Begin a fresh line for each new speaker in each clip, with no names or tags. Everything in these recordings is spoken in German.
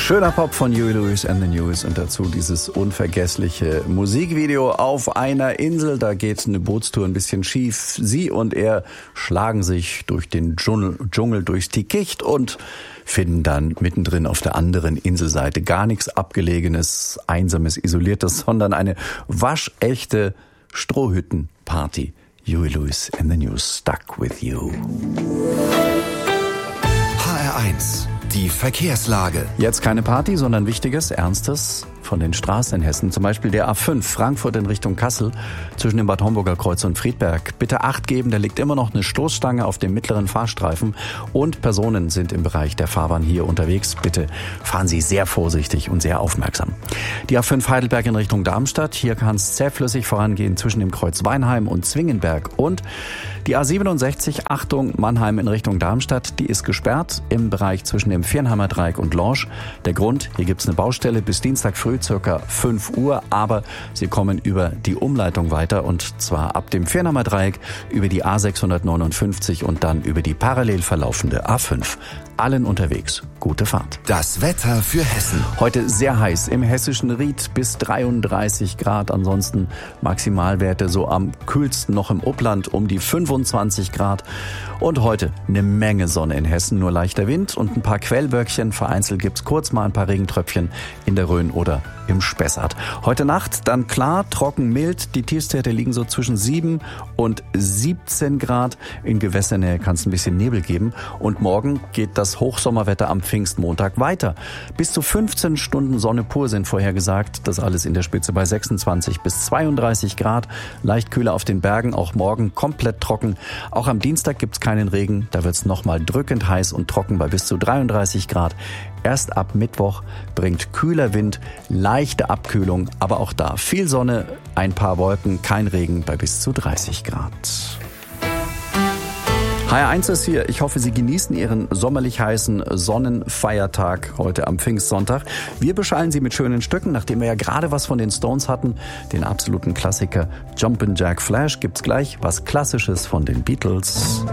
Schöner Pop von Huey Lewis and the News und dazu dieses unvergessliche Musikvideo auf einer Insel. Da geht eine Bootstour ein bisschen schief. Sie und er schlagen sich durch den Dschungel durchs Dickicht und finden dann mittendrin auf der anderen Inselseite gar nichts Abgelegenes, Einsames, Isoliertes, sondern eine waschechte Strohhüttenparty. Huey Lewis and the News, Stuck with You.
HR1, die Verkehrslage.
Jetzt keine Party, sondern Wichtiges, Ernstes von den Straßen in Hessen. Zum Beispiel der A5 Frankfurt in Richtung Kassel zwischen dem Bad Homburger Kreuz und Friedberg. Bitte Acht geben, da liegt immer noch eine Stoßstange auf dem mittleren Fahrstreifen und Personen sind im Bereich der Fahrbahn hier unterwegs. Bitte fahren Sie sehr vorsichtig und sehr aufmerksam. Die A5 Heidelberg in Richtung Darmstadt. Hier kann es zähflüssig vorangehen zwischen dem Kreuz Weinheim und Zwingenberg. Und die A67, Achtung, Mannheim in Richtung Darmstadt, die ist gesperrt im Bereich zwischen dem Viernheimer Dreieck und Lorsch. Der Grund, hier gibt es eine Baustelle bis Dienstag früh, circa 5 Uhr, aber Sie kommen über die Umleitung weiter und zwar ab dem Viernheimer Dreieck über die A659 und dann über die parallel verlaufende A5. Allen unterwegs. Gute Fahrt.
Das Wetter für Hessen.
Heute sehr heiß im hessischen Ried bis 33 Grad. Ansonsten Maximalwerte so am kühlsten noch im Upland um die 25 Grad. Und heute eine Menge Sonne in Hessen, nur leichter Wind und ein paar Quellwölkchen. Vereinzelt gibt's kurz mal ein paar Regentröpfchen in der Rhön oder im Spessart. Heute Nacht dann klar, trocken, mild. Die Tiefstwerte liegen so zwischen 7 und 17 Grad. In Gewässernähe kann es ein bisschen Nebel geben. Und morgen geht das Hochsommerwetter am Pfingstmontag weiter. Bis zu 15 Stunden Sonne pur sind vorhergesagt. Das alles in der Spitze bei 26 bis 32 Grad. Leicht kühler auf den Bergen, auch morgen komplett trocken. Auch am Dienstag gibt's keinen Regen. Da wird's nochmal drückend heiß und trocken bei bis zu 33 Grad. Erst ab Mittwoch bringt kühler Wind, leichte Abkühlung, aber auch da viel Sonne, ein paar Wolken, kein Regen bei bis zu 30 Grad. HR1 ist hier. Ich hoffe, Sie genießen Ihren sommerlich heißen Sonnenfeiertag heute am Pfingstsonntag. Wir beschallen Sie mit schönen Stücken, nachdem wir ja gerade was von den Stones hatten. Den absoluten Klassiker Jumpin' Jack Flash gibt's gleich. Was Klassisches von den Beatles.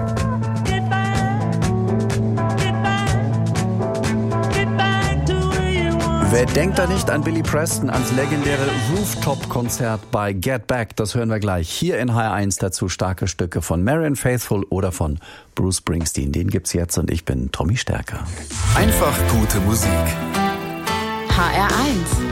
Wer denkt da nicht an Billy Preston, ans legendäre Rooftop-Konzert bei Get Back? Das hören wir gleich. Hier in HR1 dazu starke Stücke von Marianne Faithfull oder von Bruce Springsteen. Den gibt's jetzt und ich bin Tommy Stärker.
Einfach gute Musik.
HR1